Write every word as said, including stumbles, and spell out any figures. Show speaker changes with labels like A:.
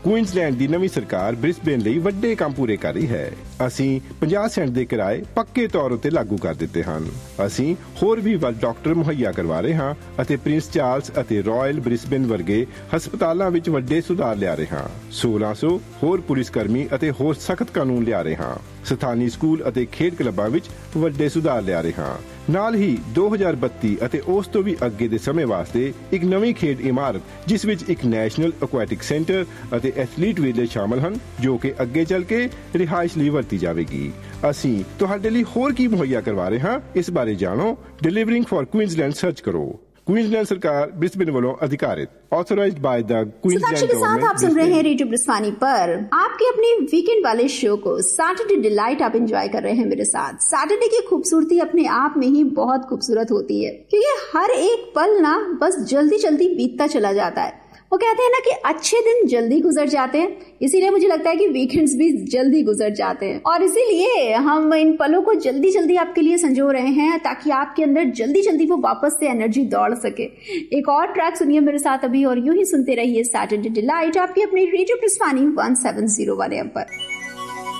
A: Queensland ਦੀ ਨਵੀਂ ਸਰਕਾਰ Brisbane ਲਈ ਵੱਡੇ ਕੰਮ ਪੂਰੇ ਕਰ ਰਹੀ ਹੈ। ਅਸੀਂ ਪੰਜਾਹ ਸੈਂਟ ਦੇ ਕਿਰਾਏ ਪੱਕੇ ਤੌਰ ਉੱਤੇ ਲਾਗੂ ਕਰ ਦਿੱਤੇ ਹਨ। ਅਸੀਂ ਹੋਰ ਵੀ ਵੱਧ ਡਾਕਟਰ ਮੁਹੱਈਆ ਕਰਵਾ ਰਹੇ ਹਾਂ ਅਤੇ ਪ੍ਰਿੰਸ ਚਾਰਲਸ ਅਤੇ ਰਾਇਲ ਬ੍ਰਿਸਬੇਨ ਵਰਗੇ ਹਸਪਤਾਲਾਂ ਵਿੱਚ ਵੱਡੇ ਸੁਧਾਰ ਲਿਆ ਰਹੇ ਹਾਂ। ਸੋਲਾਂ ਸੌ ਹੋਰ ਪੁਲਿਸ ਕਰਮੀ ਅਤੇ ਹੋਰ ਸਖਤ ਕਾਨੂੰਨ ਲਿਆ ਰਹੇ ਹਾਂ। ਸਥਾਨੀ ਸਕੂਲ ਅਤੇ ਖੇਡ ਕਲੱਬਾਂ ਵਿੱਚ ਵੱਡੇ ਸੁਧਾਰ ਲਿਆ ਰਹੇ ਹਾਂ। ਨਾਲ ਹੀ ਦੋ ਹਜ਼ਾਰ ਬੱਤੀ ਅਤੇ ਉਸ ਤੋਂ ਵੀ ਅੱਗੇ ਦੇ ਸਮੇਂ ਵਾਸਤੇ ਇੱਕ ਨਵੀਂ ਖੇਡ ਇਮਾਰਤ ਜਿਸ ਵਿੱਚ ਇੱਕ ਨੈਸ਼ਨਲ ਐਕੁਐਟਿਕ ਸੈਂਟਰ ਅਤੇ ਐਥਲੀਟ ਵਿਲੇਜ ਸ਼ਾਮਲ ਹਨ, ਜੋ ਕਿ ਅੱਗੇ ਚੱਲ ਕੇ ਰਿਹਾਇਸ਼ ਲਈ ਵਰਤੀ ਜਾਵੇਗੀ। ਅਸੀਂ ਤੁਹਾਡੇ ਲਈ ਹੋਰ ਕੀ ਮੁਹੱਈਆ ਕਰਵਾ ਰਹੇ ਹਾਂ, ਇਸ ਬਾਰੇ ਜਾਣੋ। ਡਿਲੀਵਰਿੰਗ ਫॉर ਕੁਈਨਜ਼ਲੈਂਡ सर्च करो। क्वींसलैंड सरकार ब्रिस्बेन वालों अधिकारित ऑथराइज्ड बाय द क्वींसलैंड
B: के साथ आप सुन रहे हैं रेडियो ब्रिस्बानी पर आपके अपने वीकेंड वाले शो को सैटरडे डिलाइट आप एंजॉय कर रहे हैं मेरे साथ। सैटरडे की खूबसूरती अपने आप में ही बहुत खूबसूरत होती है, क्योंकि हर एक पल ना बस जल्दी जल्दी बीतता चला जाता है। वो कहते हैं ना कि अच्छे दिन जल्दी गुजर जाते हैं, इसीलिए मुझे लगता है कि वीकेंड्स भी जल्दी गुजर जाते हैं। और इसीलिए हम इन पलों को जल्दी जल्दी आपके लिए संजो रहे हैं ताकि आपके अंदर जल्दी जल्दी वो वापस से एनर्जी दौड़ सके। एक और ट्रैक सुनिए मेरे साथ अभी, और यूं ही सुनते रहिए सैटरडे डिलाइट आपकी अपनी radio ब्रिस्बानी one seven zero one M पर।